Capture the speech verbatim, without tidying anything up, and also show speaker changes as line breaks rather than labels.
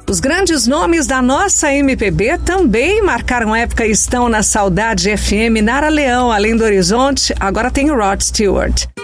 Os grandes nomes da nossa M P B também marcaram época e estão na Saudade F M. Nara Leão, Além do Horizonte, agora tem o Rod Stewart.